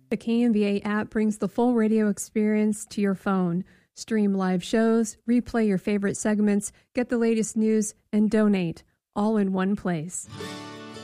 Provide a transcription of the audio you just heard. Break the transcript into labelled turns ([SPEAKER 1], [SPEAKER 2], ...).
[SPEAKER 1] The KMVA app brings the full radio experience to your phone. Stream live shows, replay your favorite segments, get the latest news, and donate, all in one place.